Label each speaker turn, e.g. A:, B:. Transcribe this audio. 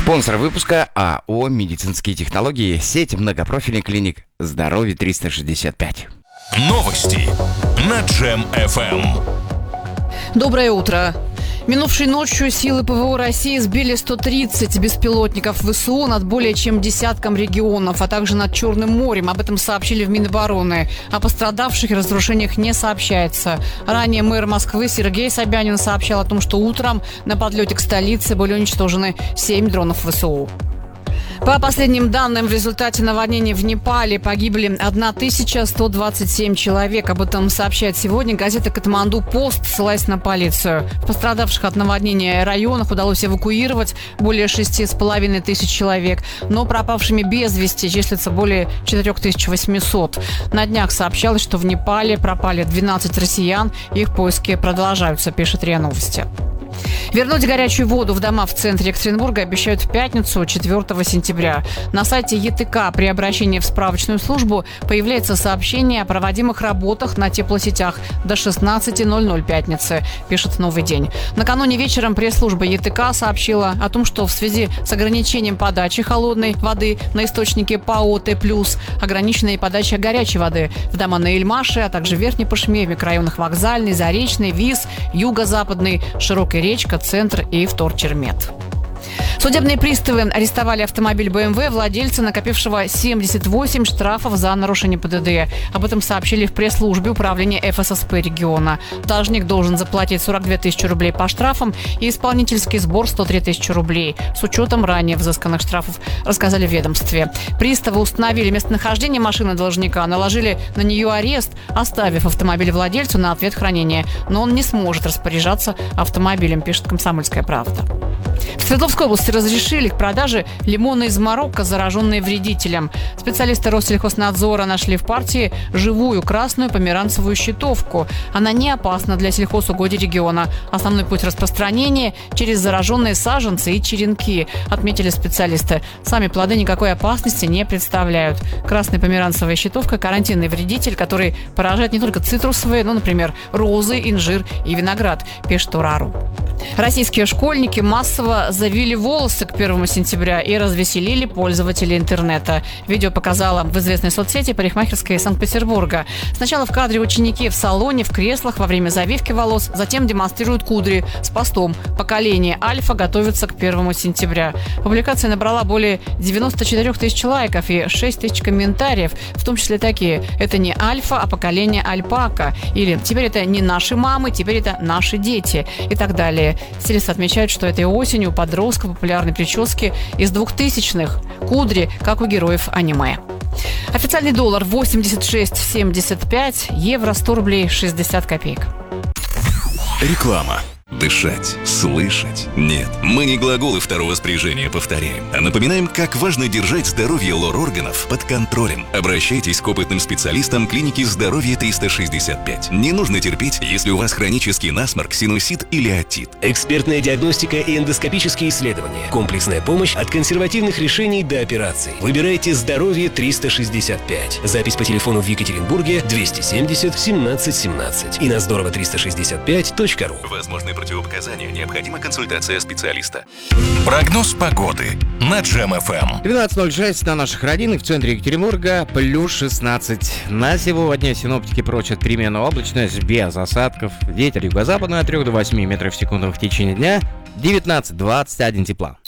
A: Спонсор выпуска АО «Медицинские технологии», сеть многопрофильных клиник «Здоровье 365».
B: Новости на Джем FM.
C: Доброе утро. Минувшей ночью силы ПВО России сбили 130 беспилотников ВСУ над более чем десятком регионов, а также над Черным морем. Об этом сообщили в Минобороны. О пострадавших и разрушениях не сообщается. Ранее мэр Москвы Сергей Собянин сообщал о том, что утром на подлете к столице были уничтожены 7 дронов ВСУ. По последним данным, в результате наводнения в Непале погибли 1127 человек. Об этом сообщает сегодня газета «Катманду Пост», ссылаясь на полицию. В пострадавших от наводнения районах удалось эвакуировать более 6,5 тысяч человек, но пропавшими без вести числится более 4800. На днях сообщалось, что в Непале пропали 12 россиян. Их поиски продолжаются, пишет РИА Новости. Вернуть горячую воду в дома в центре Екатеринбурга обещают в пятницу, 4 сентября. На сайте ЕТК при обращении в справочную службу появляется сообщение о проводимых работах на теплосетях до 16:00 пятницы, пишет «Новый день». Накануне вечером пресс-служба ЕТК сообщила о том, что в связи с ограничением подачи холодной воды на источнике ПАО Т+, ограниченная подача горячей воды в дома на Ильмаше, а также в Верхней Пышме, в микрорайонах Вокзальный, Заречный, ВИЗ, Юго-Западный, Широкая речка, Центр и Вторчермет. Судебные приставы арестовали автомобиль БМВ владельца, накопившего 78 штрафов за нарушение ПДД. Об этом сообщили в пресс-службе управления ФССП региона. Должник должен заплатить 42 тысячи рублей по штрафам и исполнительский сбор 103 тысячи рублей. С учетом ранее взысканных штрафов, рассказали в ведомстве. Приставы установили местонахождение машины должника, наложили на нее арест, оставив автомобиль владельцу на ответ хранения. Но он не сможет распоряжаться автомобилем, пишет «Комсомольская правда». В Свердловской области разрешили к продаже лимоны из Марокко, зараженные вредителем. Специалисты Россельхознадзора нашли в партии живую красную померанцевую щитовку. Она не опасна для сельхозугодий региона. Основной путь распространения – через зараженные саженцы и черенки, отметили специалисты. Сами плоды никакой опасности не представляют. Красная померанцевая щитовка – карантинный вредитель, который поражает не только цитрусовые, но, например, розы, инжир и виноград, пишет Урару. Российские школьники массово завили волосы к 1 сентября и развеселили пользователей интернета. Видео показала в известной соцсети парикмахерская из Санкт-Петербурга. Сначала в кадре ученики в салоне, в креслах во время завивки волос, затем демонстрируют кудри с постом «Поколение Альфа готовится к 1 сентября». Публикация набрала более 94 тысяч лайков и 6 тысяч комментариев, в том числе такие: «Это не Альфа, а поколение Альпака», или «Теперь это не наши мамы, теперь это наши дети» и так далее. Стилисты отмечают, что этой осенью у подростков популярны прически из 2000-х, кудри, как у героев аниме. Официальный доллар 86,75, евро 100 рублей 60 копеек.
B: Реклама. Дышать, слышать. Нет, мы не глаголы второго спряжения повторяем, а напоминаем, как важно держать здоровье лор-органов под контролем. Обращайтесь к опытным специалистам клиники «Здоровье 365». Не нужно терпеть, если у вас хронический насморк, синусит или отит.
D: Экспертная диагностика и эндоскопические исследования. Комплексная помощь от консервативных решений до операций. Выбирайте «Здоровье 365». Запись по телефону в Екатеринбурге 270 17 17 и на здорово365.ру.
B: Возможны противопоказания, необходима консультация специалиста. Прогноз погоды на Джем FM.
A: 12:06 на наших родинах в центре Екатеринбурга, плюс 16. На сегодня синоптики прочат переменную облачность без осадков. Ветер юго-западный от 3 до 8 метров в секунду в течение дня. 19-21 тепла.